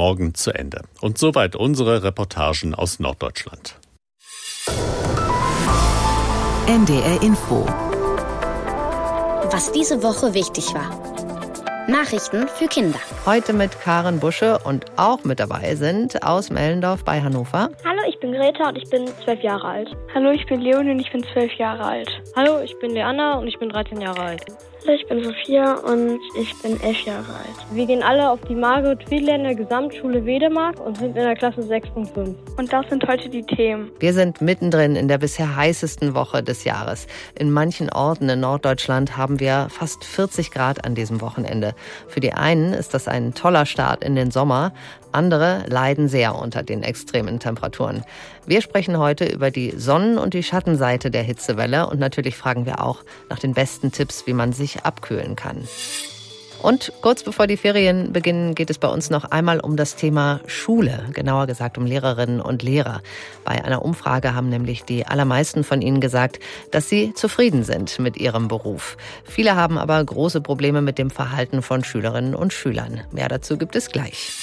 morgen zu Ende. Und soweit unsere Reportagen aus Norddeutschland. NDR Info. Was diese Woche wichtig war. Nachrichten für Kinder. Heute mit Karen Busche und auch mit dabei sind aus Mellendorf bei Hannover. Hallo, ich bin Greta und ich bin 12 Jahre alt. Hallo, ich bin Leonie und ich bin 12 Jahre alt. Hallo, ich bin Leanna und ich bin 13 Jahre alt. Hallo, ich bin Sophia und ich bin 11 Jahre alt. Wir gehen alle auf die Margot-Friedländer Gesamtschule Wedemark und sind in der Klasse 6.5. Und das sind heute die Themen. Wir sind mittendrin in der bisher heißesten Woche des Jahres. In manchen Orten in Norddeutschland haben wir fast 40 Grad an diesem Wochenende. Für die einen ist das ein toller Start in den Sommer. Andere leiden sehr unter den extremen Temperaturen. Wir sprechen heute über die Sonnen- und die Schattenseite der Hitzewelle und natürlich fragen wir auch nach den besten Tipps, wie man sich abkühlen kann. Und kurz bevor die Ferien beginnen, geht es bei uns noch einmal um das Thema Schule, genauer gesagt um Lehrerinnen und Lehrer. Bei einer Umfrage haben nämlich die allermeisten von ihnen gesagt, dass sie zufrieden sind mit ihrem Beruf. Viele haben aber große Probleme mit dem Verhalten von Schülerinnen und Schülern. Mehr dazu gibt es gleich.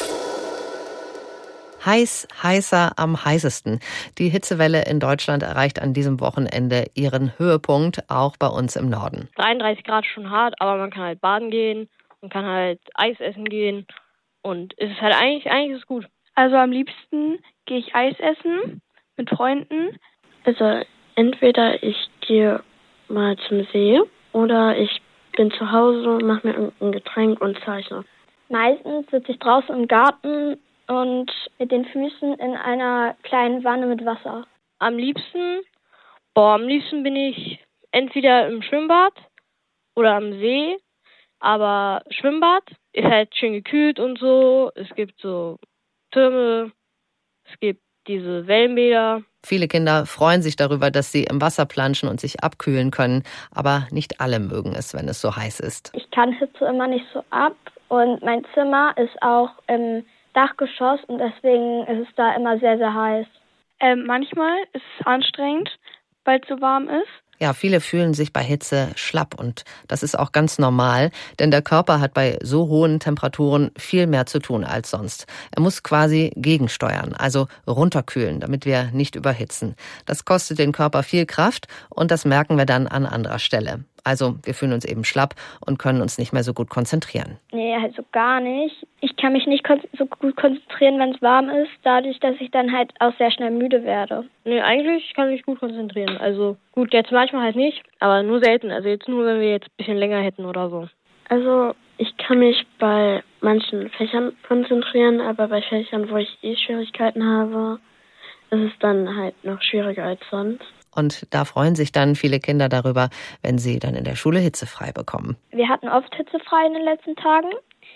Heißer am heißesten. Die Hitzewelle in Deutschland erreicht an diesem Wochenende ihren Höhepunkt, auch bei uns im Norden. 33 Grad schon hart, aber man kann halt baden gehen, man kann halt Eis essen gehen und es ist halt eigentlich ist es gut. Also am liebsten gehe ich Eis essen mit Freunden. Also entweder ich gehe mal zum See oder ich bin zu Hause, mache mir irgendein Getränk und zeichne. Meistens sitze ich draußen im Garten und mit den Füßen in einer kleinen Wanne mit Wasser. Am liebsten bin ich entweder im Schwimmbad oder am See. Aber Schwimmbad ist halt schön gekühlt und so. Es gibt so Türme, es gibt diese Wellenbäder. Viele Kinder freuen sich darüber, dass sie im Wasser planschen und sich abkühlen können. Aber nicht alle mögen es, wenn es so heiß ist. Ich kann Hitze immer nicht so ab und mein Zimmer ist auch im Dachgeschoss und deswegen ist es da immer sehr, sehr heiß. Manchmal ist es anstrengend, weil es so warm ist. Ja, viele fühlen sich bei Hitze schlapp und das ist auch ganz normal, denn der Körper hat bei so hohen Temperaturen viel mehr zu tun als sonst. Er muss quasi gegensteuern, also runterkühlen, damit wir nicht überhitzen. Das kostet den Körper viel Kraft und das merken wir dann an anderer Stelle. Also wir fühlen uns eben schlapp und können uns nicht mehr so gut konzentrieren. Nee, also gar nicht. Ich kann mich nicht so gut konzentrieren, wenn es warm ist, dadurch, dass ich dann halt auch sehr schnell müde werde. Nee, eigentlich kann ich mich gut konzentrieren. Also gut, jetzt manchmal halt nicht, aber nur selten. Also jetzt nur, wenn wir jetzt ein bisschen länger hätten oder so. Also ich kann mich bei manchen Fächern konzentrieren, aber bei Fächern, wo ich Schwierigkeiten habe, ist es dann halt noch schwieriger als sonst. Und da freuen sich dann viele Kinder darüber, wenn sie dann in der Schule hitzefrei bekommen. Wir hatten oft hitzefrei in den letzten Tagen.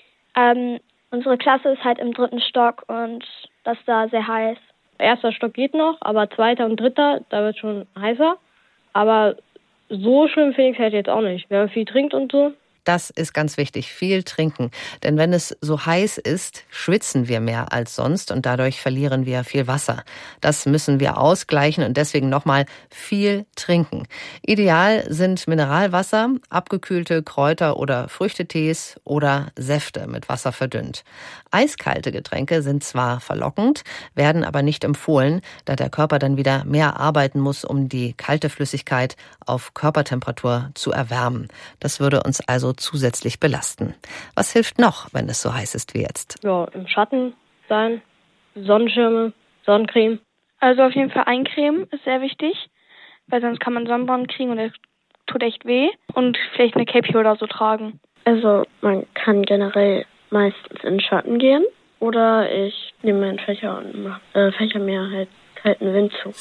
Unsere Klasse ist halt im 3. Stock und das ist da sehr heiß. 1. Stock geht noch, aber 2. und 3., da wird schon heißer. Aber so schlimm finde ich es halt jetzt auch nicht. Wenn man viel trinkt und so. Das ist ganz wichtig, viel trinken. Denn wenn es so heiß ist, schwitzen wir mehr als sonst und dadurch verlieren wir viel Wasser. Das müssen wir ausgleichen und deswegen nochmal viel trinken. Ideal sind Mineralwasser, abgekühlte Kräuter- oder Früchtetees oder Säfte mit Wasser verdünnt. Eiskalte Getränke sind zwar verlockend, werden aber nicht empfohlen, da der Körper dann wieder mehr arbeiten muss, um die kalte Flüssigkeit auf Körpertemperatur zu erwärmen. Das würde uns also zusätzlich belasten. Was hilft noch, wenn es so heiß ist wie jetzt? Ja, im Schatten sein, Sonnenschirme, Sonnencreme. Also auf jeden Fall eincremen ist sehr wichtig, weil sonst kann man Sonnenbrand kriegen und das tut echt weh. Und vielleicht eine Cappy oder so tragen. Also man kann generell meistens in den Schatten gehen oder ich nehme meinen Fächer und fächer mir halt kalten Wind zu.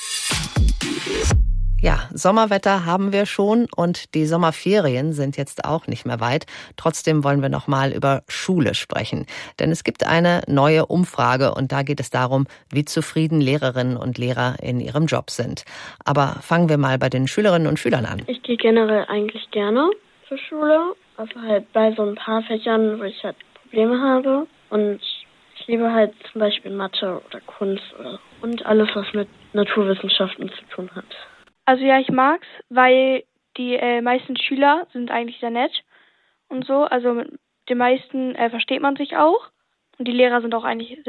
Ja, Sommerwetter haben wir schon und die Sommerferien sind jetzt auch nicht mehr weit. Trotzdem wollen wir noch mal über Schule sprechen. Denn es gibt eine neue Umfrage und da geht es darum, wie zufrieden Lehrerinnen und Lehrer in ihrem Job sind. Aber fangen wir mal bei den Schülerinnen und Schülern an. Ich gehe generell eigentlich gerne zur Schule. Also halt bei so ein paar Fächern, wo ich halt Probleme habe. Und ich liebe halt zum Beispiel Mathe oder Kunst und alles, was mit Naturwissenschaften zu tun hat. Also ja, ich mag's, weil die meisten Schüler sind eigentlich sehr nett und so. Also mit den meisten versteht man sich auch und die Lehrer sind auch eigentlich sehr